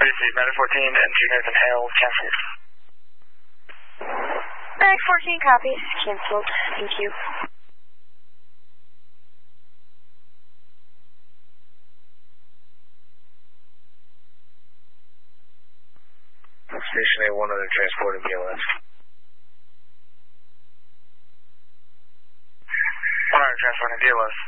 Medic 14 and 2 Nathan Hale, canceled. Medic 14, copy. Canceled. Thank you. Station A1 under transport in BLS. 1 under transport in BLS.